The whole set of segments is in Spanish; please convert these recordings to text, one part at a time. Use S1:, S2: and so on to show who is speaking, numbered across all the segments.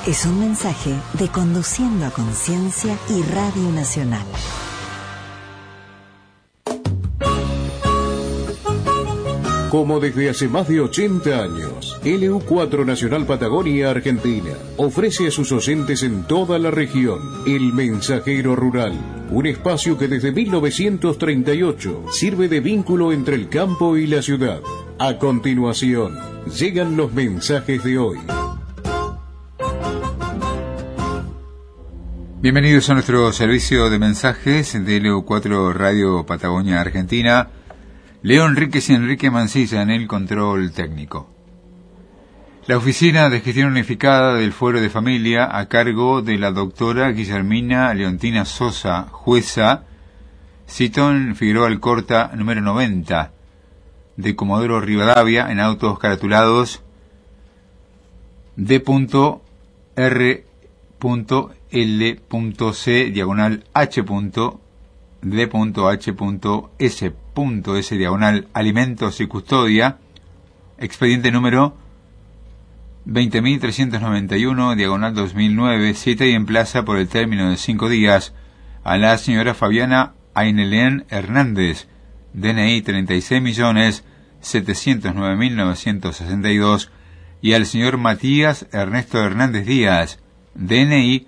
S1: Es un mensaje de Conduciendo a Conciencia y Radio Nacional.
S2: Como desde hace más de 80 años, LU4 Nacional Patagonia Argentina ofrece a sus oyentes en toda la región El Mensajero Rural, un espacio que desde 1938 sirve de vínculo entre el campo y la ciudad. A continuación, llegan los mensajes de hoy.
S3: Bienvenidos a nuestro servicio de mensajes de LU4 Radio Patagonia Argentina. Leo Enríquez y Enrique Mancilla en el control técnico. La Oficina de Gestión Unificada del Fuero de Familia, a cargo de la doctora Guillermina Leontina Sosa, jueza, Citón Figueroa Alcorta, número 90, de Comodoro Rivadavia, en autos caratulados D.R.L.H.D.H.S. Alimentos y Custodia, expediente número 20.391, 2009, cita y emplaza por el término de 5 días a la señora Fabiana Ainelén Hernández, DNI 36.709.962, y al señor Matías Ernesto Hernández Díaz, DNI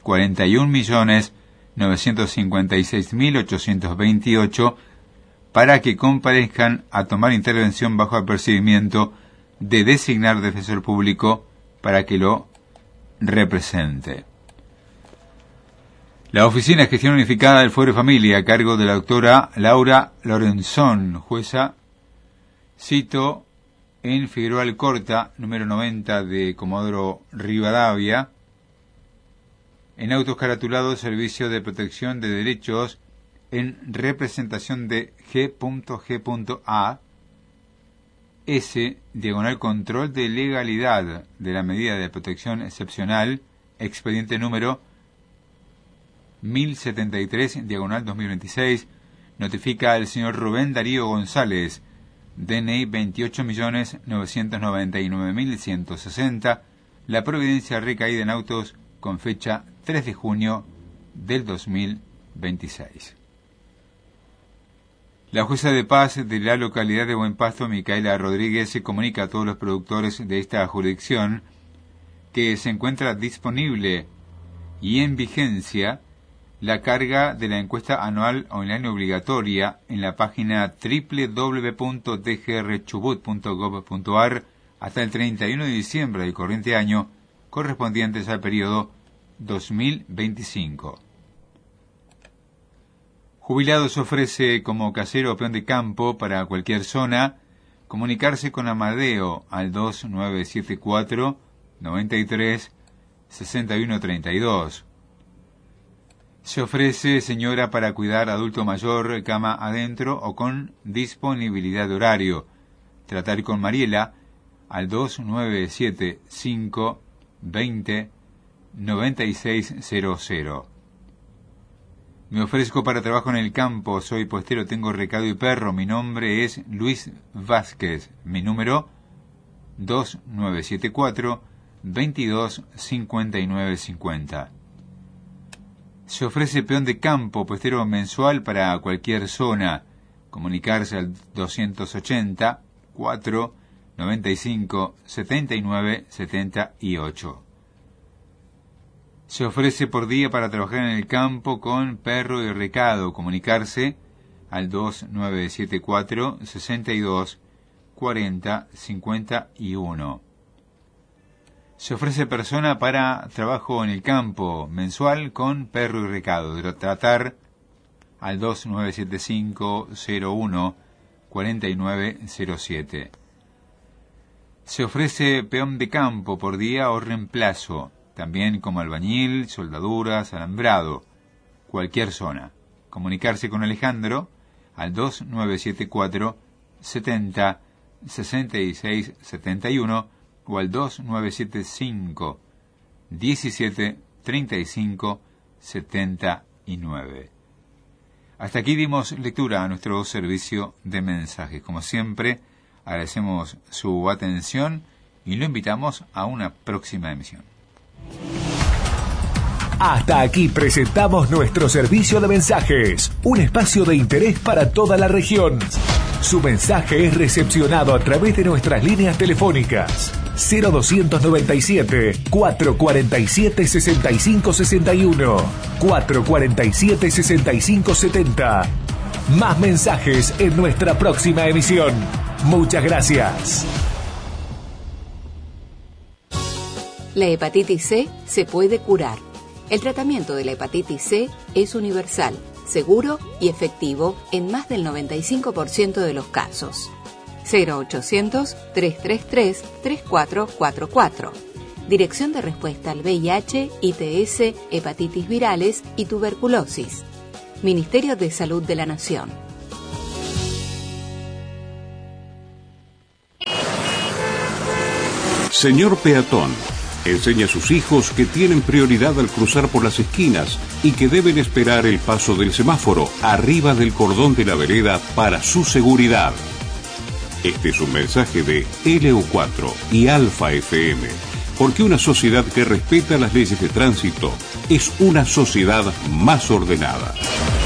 S3: 41.956.828, para que comparezcan a tomar intervención bajo apercibimiento de designar defensor público para que lo represente. La Oficina de Gestión Unificada del Fuero de Familia, a cargo de la doctora Laura Lorenzón, jueza, cito en Figueroa Alcorta, número 90 de Comodoro Rivadavia, en autos caratulados Servicio de Protección de Derechos, en representación de G.G.A. S. Control de legalidad de la medida de protección excepcional, expediente número 1073, 2026, notifica al señor Rubén Darío González, DNI 28.999.160, la providencia recaída en autos con fecha 3 de junio del 2026. La jueza de paz de la localidad de Buen Pasto, Micaela Rodríguez, se comunica a todos los productores de esta jurisdicción que se encuentra disponible y en vigencia la carga de la encuesta anual online obligatoria en la página www.dgrchubut.gov.ar hasta el 31 de diciembre del corriente año, correspondientes al periodo 2025. Jubilados ofrece como casero o peón de campo para cualquier zona comunicarse con Amadeo al 2974 93 6132. Se ofrece señora para cuidar adulto mayor, cama adentro o con disponibilidad de horario. Tratar con Mariela al 2975 20 9600. Me ofrezco para trabajo en el campo, soy postero, tengo recado y perro, mi nombre es Luis Vázquez, mi número 2974 22 59 50. Se ofrece peón de campo, postero mensual para cualquier zona, comunicarse al 280 4 95 79 78. Se ofrece por día para trabajar en el campo con perro y recado, comunicarse al 2974 62 40 51. Se ofrece persona para trabajo en el campo mensual con perro y recado, tratar al 2975 01 4907. Se ofrece peón de campo por día o reemplazo, también como albañil, soldaduras, alambrado, cualquier zona. Comunicarse con Alejandro al 2974 70 66 71 o al 2975 17 35 79. Hasta aquí dimos lectura a nuestro servicio de mensajes. Como siempre, agradecemos su atención y lo invitamos a una próxima emisión.
S4: Hasta aquí presentamos nuestro servicio de mensajes, un espacio de interés para toda la región. Su mensaje es recepcionado a través de nuestras líneas telefónicas 0297 447 6561, 447 6570. Más mensajes en nuestra próxima emisión. Muchas gracias.
S5: La hepatitis C se puede curar. El tratamiento de la hepatitis C es universal, seguro y efectivo en más del 95% de los casos. 0800-333-3444. Dirección de respuesta al VIH, ITS, hepatitis virales y tuberculosis. Ministerio de Salud de la Nación.
S2: Señor peatón, enseña a sus hijos que tienen prioridad al cruzar por las esquinas y que deben esperar el paso del semáforo arriba del cordón de la vereda para su seguridad. Este es un mensaje de LU4 y Alfa FM, porque una sociedad que respeta las leyes de tránsito es una sociedad más ordenada.